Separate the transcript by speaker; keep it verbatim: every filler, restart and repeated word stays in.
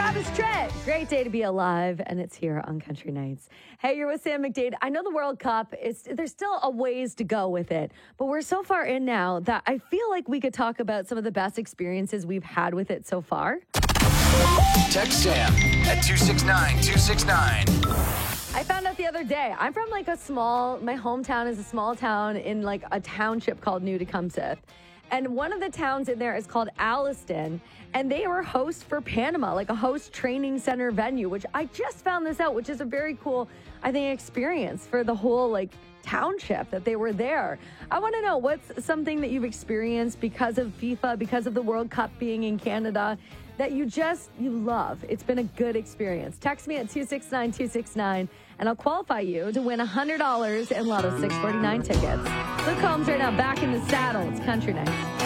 Speaker 1: Travis Tritt. Great day to be alive, and it's here on Country Nights. Hey, you're with Sam McDade. I know the World Cup, is there's still a ways to go with it, but we're so far in now that I feel like we could talk about some of the best experiences we've had with it so far.
Speaker 2: Text Sam at two six nine two six nine.
Speaker 1: I found out the other day, I'm from like a small, my hometown is a small town in like a township called New Tecumseh. And one of the towns in there is called Alliston, and they were host for Panama, like a host training center venue, which I just found this out, which is a very cool, I think, experience for the whole like township that they were there. I want to know what's something that you've experienced because of FIFA, because of the World Cup being in Canada, that you just, you love. It's been a good experience. Text me at two six nine two six nine, and I'll qualify you to win one hundred dollars in Lotto six forty-nine tickets. Luke Combs right now back in the saddle. It's Country Night.